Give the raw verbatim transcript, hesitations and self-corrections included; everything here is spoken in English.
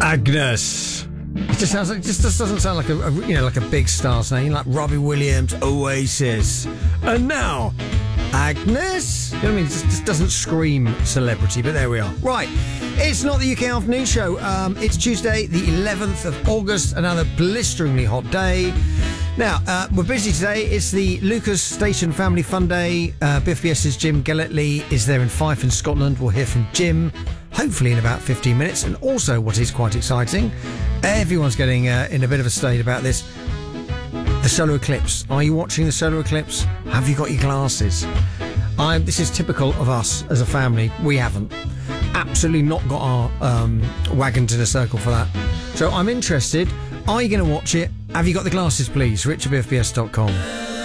Agnes. It just sounds like, it just doesn't sound like a, a you know like a big star's name, like Robbie Williams, Oasis, and now Agnes. You know what I mean? It just, just doesn't scream celebrity, but there we are. Right, it's not the U K Afternoon Show. Um, it's Tuesday, the eleventh of August, another blisteringly hot day. Now, uh, we're busy today. It's the Lucas Station Family Fun Day. Uh, BiffBS's Jim Gelletley is there in Fife in Scotland. We'll hear from Jim, hopefully in about fifteen minutes. And also, what is quite exciting, everyone's getting uh, in a bit of a state about this, the solar eclipse. Are you watching the solar eclipse? Have you got your glasses? I'm, this is typical of us as a family. We haven't. Absolutely not got our um, wagons in a circle for that. So I'm interested. Are you going to watch it? Have you got the glasses, please? rich at biff b s dot com.